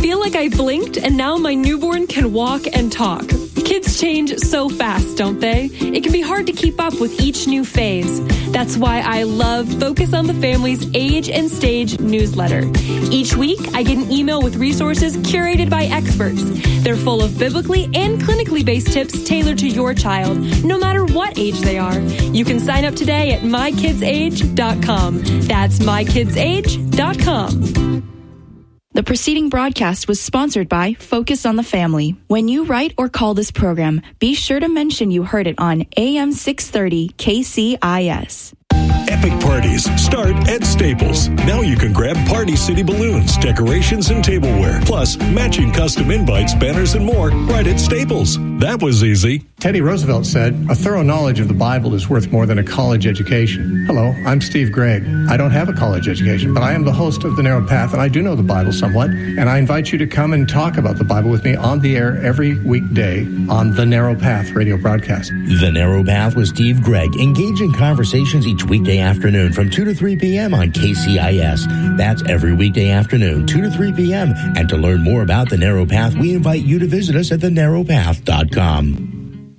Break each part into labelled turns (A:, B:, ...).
A: feel like I blinked and now my newborn can walk and talk. Kids change so fast, don't they? It can be hard to keep up with each new phase. That's why I love Focus on the Family's Age and Stage newsletter. Each week, I get an email with resources curated by experts. They're full of biblically and clinically based tips tailored to your child, no matter what age they are. You can sign up today at mykidsage.com. That's mykidsage.com.
B: The preceding broadcast was sponsored by Focus on the Family. When you write or call this program, be sure to mention you heard it on AM 630 KCIS.
C: Epic parties start at Staples. Now you can grab Party City balloons, decorations, and tableware, plus matching custom invites, banners, and more right at Staples. That was easy.
D: Teddy Roosevelt said, "A thorough knowledge of the Bible is worth more than a college education." Hello, I'm Steve Gregg. I don't have a college education, but I am the host of The Narrow Path, and I do know the Bible somewhat, and I invite you to come and talk about the Bible with me on the air every weekday on The Narrow Path radio broadcast.
E: The Narrow Path with Steve Gregg. Engage in conversations each weekday afternoon from 2 to 3 p.m. on KCIS. That's every weekday afternoon, 2 to 3 p.m. And to learn more about The Narrow Path, we invite you to visit us at thenarrowpath.com.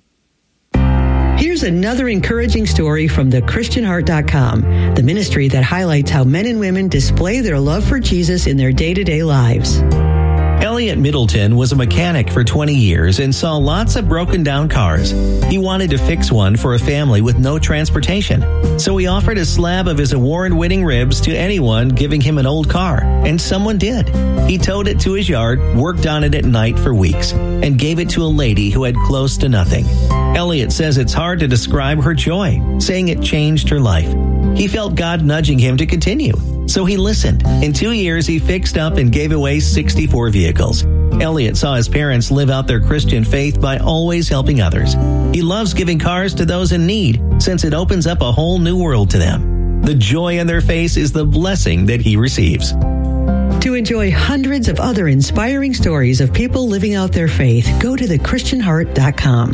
F: Here's another encouraging story from thechristianheart.com, the ministry that highlights how men and women display their love for Jesus in their day-to-day lives.
G: Elliot Middleton was a mechanic for 20 years and saw lots of broken down cars. He wanted to fix one for a family with no transportation. So he offered a slab of his award-winning ribs to anyone giving him an old car, and someone did. He towed it to his yard, worked on it at night for weeks, and gave it to a lady who had close to nothing. Elliot says it's hard to describe her joy, saying it changed her life. He felt God nudging him to continue, so he listened. In 2 years, he fixed up and gave away 64 vehicles. Elliot saw his parents live out their Christian faith by always helping others. He loves giving cars to those in need, since it opens up a whole new world to them. The joy on their face is the blessing that he receives.
F: To enjoy hundreds of other inspiring stories of people living out their faith, go to thechristianheart.com.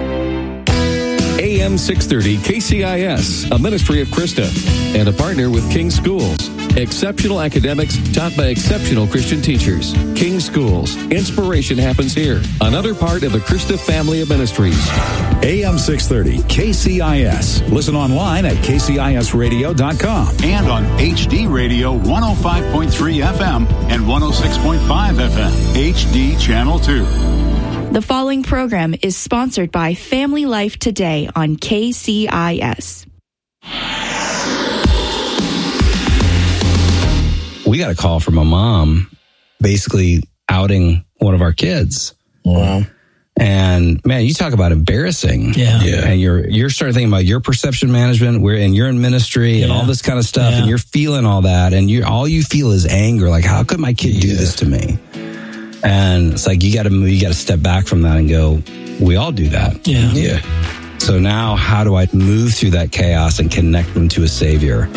H: AM 630 KCIS, a ministry of Krista, and a partner with King Schools. Exceptional academics taught by exceptional Christian teachers. King Schools. Inspiration happens here. Another part of the Krista family of ministries.
C: AM 630 KCIS. Listen online at kcisradio.com
I: and on HD Radio 105.3 FM and 106.5 FM. HD Channel 2.
B: The following program is sponsored by Family Life Today on KCIS.
J: We got a call from a mom basically outing one of our kids.
E: Wow.
J: And man, you talk about embarrassing.
K: Yeah.
J: And you're starting thinking about your perception management, and you're in ministry and all this kind of stuff, and you're feeling all that, and all you feel is anger. Like, how could my kid do this to me? And it's like you got to step back from that and go, we all do that.
K: Yeah.
J: So now, how do I move through that chaos and connect them to a Savior?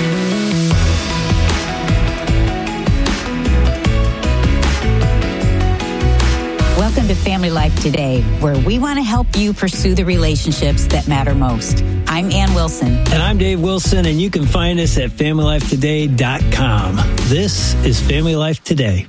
L: Welcome to Family Life Today, where we want to help you pursue the relationships that matter most. I'm Ann Wilson.
K: And I'm Dave Wilson, and you can find us at FamilyLifeToday.com. This is Family Life Today.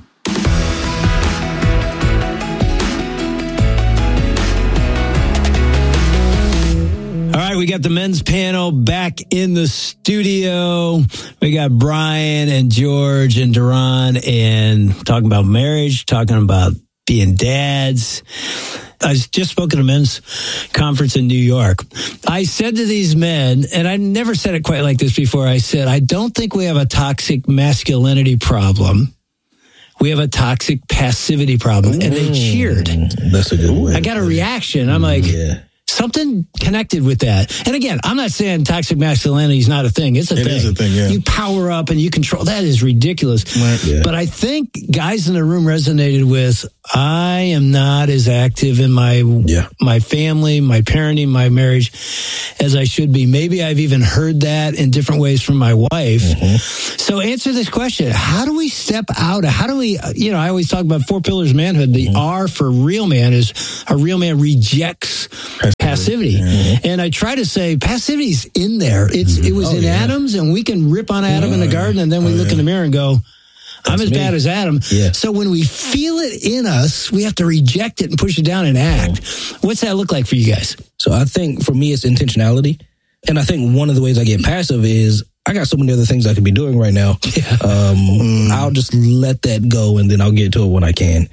K: All right, we got the men's panel back in the studio. We got Brian and George and Duran, and talking about marriage, talking about being dads. I just spoke at a men's conference in New York. I said to these men, and I never said it quite like this before, I said, I don't think we have a toxic masculinity problem. We have a toxic passivity problem. And they cheered.
E: That's a good way.
K: I got a reaction. I'm like, something connected with that. And again, I'm not saying toxic masculinity is not a thing. It's a thing. It is a thing, yeah. You power up and you control. That is ridiculous. Right. Yeah. But I think guys in the room resonated with, I am not as active in my family, my parenting, my marriage as I should be. Maybe I've even heard that in different ways from my wife. Mm-hmm. So answer this question. How do we step out? How do we, I always talk about 4 pillars of manhood. The R for real man is a real man rejects passivity. Mm-hmm. And I try to say passivity's in there. It was in Adam's, and we can rip on Adam in the garden, and then we look in the mirror and go, I'm as bad as Adam. Yeah. So when we feel it in us, we have to reject it and push it down and act. What's that look like for you guys?
M: So I think for me, it's intentionality. And I think one of the ways I get passive is I got so many other things I could be doing right now. I'll just let that go and then I'll get to it when I can.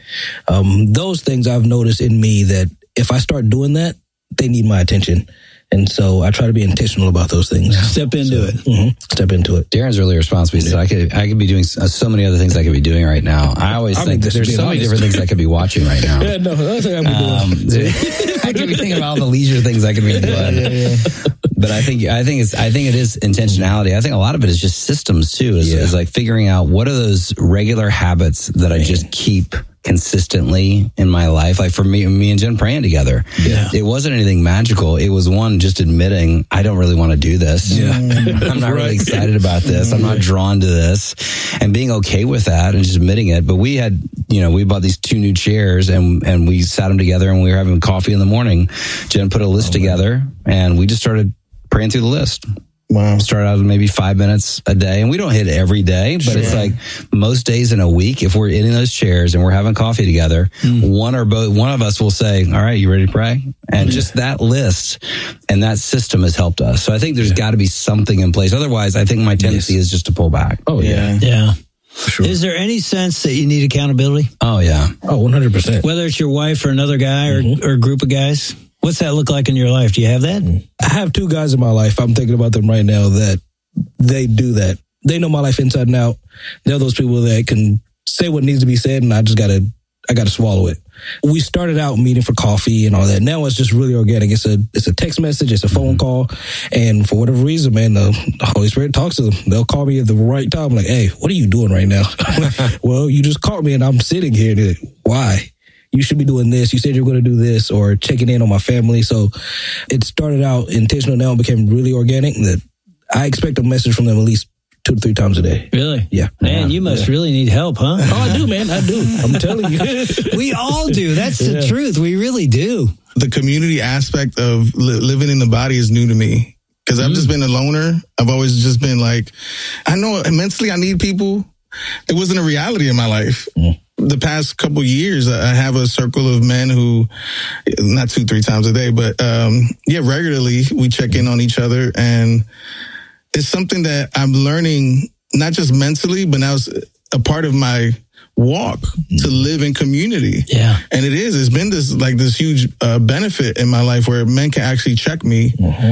M: Those things I've noticed in me that if I start doing that, they need my attention. And so I try to be intentional about those things.
K: Step into it.
M: Step into it.
J: Darren's really responsible. He said, I could be doing so many other things I could be doing right now. I always think there's so many different things I could be watching right now.
M: Yeah, no, that's what I'd be doing.
J: I could be thinking about all the leisure things I could be doing. But I think it is intentionality. I think a lot of it is just systems too. Is like figuring out what are those regular habits that I just keep consistently in my life. Like for me and Jen praying together. Yeah. It wasn't anything magical. It was one just admitting I don't really want to do this. Yeah. I'm not really excited about this. I'm not drawn to this, and being okay with that and just admitting it. But we had, we bought these 2 new chairs and we sat them together and we were having coffee in the morning. Jen put a list together and we just started praying through the list. Wow. Start out with maybe 5 minutes a day. And we don't hit it every day, but it's like most days in a week, if we're in those chairs and we're having coffee together, one of us will say, all right, you ready to pray? And just that list and that system has helped us. So I think there's got to be something in place. Otherwise, I think my tendency is just to pull back.
K: Oh, yeah. Yeah. Sure. Is there any sense that you need accountability?
J: Oh, yeah.
M: Oh, 100%.
K: Whether it's your wife or another guy or a group of guys? What's that look like in your life? Do you have that?
M: I have 2 guys in my life. I'm thinking about them right now that they do that. They know my life inside and out. They're those people that can say what needs to be said, and I gotta swallow it. We started out meeting for coffee and all that. Now it's just really organic. It's a text message, it's a phone call, and for whatever reason, man, the Holy Spirit talks to them. They'll call me at the right time, like, hey, what are you doing right now? Well, you just called me and I'm sitting here. And like, why? You should be doing this. You said you were going to do this, or checking in on my family. So it started out intentional, now it became really organic. That I expect a message from them at least 2 to 3 times a day.
K: Really?
M: Yeah.
K: Man, you must really need help, huh?
M: Oh, I do, man. I do. I'm telling you.
K: We all do. That's the truth. We really do.
N: The community aspect of living in the body is new to me because I've just been a loner. I've always just been like, I know immensely I need people. It wasn't a reality in my life. The past couple years, I have a circle of men who, not 2-3 times a day, but regularly we check in on each other, and it's something that I'm learning, not just mentally, but now it's a part of my walk to live in community.
K: Yeah, and
N: it's been this huge benefit in my life where men can actually check me.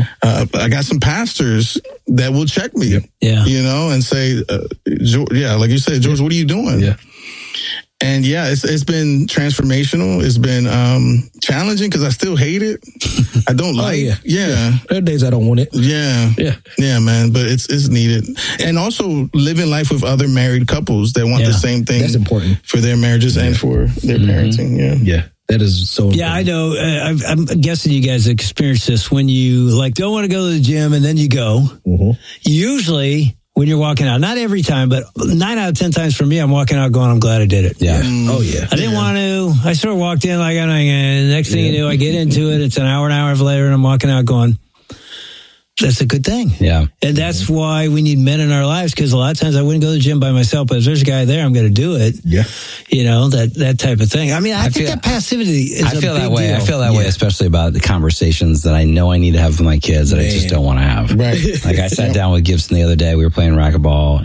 N: I got some pastors that will check me, and say, like you said, George, what are you doing? Yeah. And it's been transformational. It's been challenging because I still hate it. I don't like it. Yeah.
M: There are days I don't want it.
N: Yeah, man. But it's needed. And also living life with other married couples that want the same thing.
M: That's important
N: for their marriages and for their parenting.
M: Yeah. That is so important.
K: Yeah, I know. I'm guessing you guys experience this when you don't want to go to the gym and then you go. Usually when you're walking out, not every time, but 9 out of 10 times for me, I'm walking out going, I'm glad I did it.
J: Yeah.
M: Oh, yeah.
K: I didn't want to. I sort of walked in like, and the next thing you know, I get into it. It's an hour later, and I'm walking out going, that's a good thing.
J: Yeah.
K: And that's why we need men in our lives, because a lot of times I wouldn't go to the gym by myself, but if there's a guy there, I'm going to do it.
M: Yeah.
K: That type of thing. I mean, I think that passivity is
J: I feel that way.
K: deal.
J: I feel that way, especially about the conversations that I know I need to have with my kids that I just don't want to have.
N: Right.
J: Like I sat down with Gibson the other day. We were playing racquetball,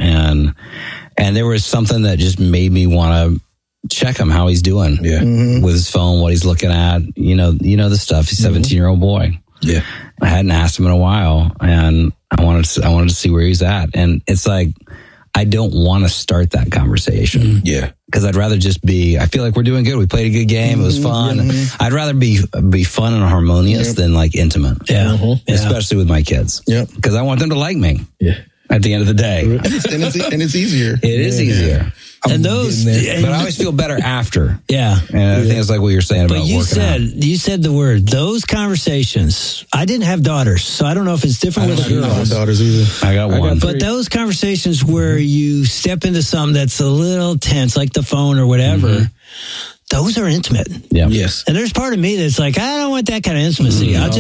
J: and there was something that just made me want to check him how he's doing with his phone, what he's looking at. You know the stuff. He's a 17-year-old boy.
M: Yeah.
J: I hadn't asked him in a while, and I wanted to see where he's at. And it's like, I don't want to start that conversation.
M: Yeah.
J: Because I'd rather just I feel like we're doing good. We played a good game. It was fun. I'd rather be fun and harmonious than like intimate.
K: Yeah.
J: Especially with my kids.
N: Yeah.
J: Because I want them to like me.
M: Yeah.
J: At the end of the day.
N: And it's easier.
J: It is easier.
K: And those,
J: but I always feel better after.
K: Yeah.
J: And I think it's like what you're saying about working out.
K: You said the word, those conversations. I didn't have daughters, so I don't know if it's different with girls.
N: I don't have daughters either.
J: I got one.
K: But those conversations where you step into something that's a little tense, like the phone or whatever, those are intimate.
J: Yeah.
M: Yes.
K: And there's part of me that's like, I don't want that kind of intimacy. I'll just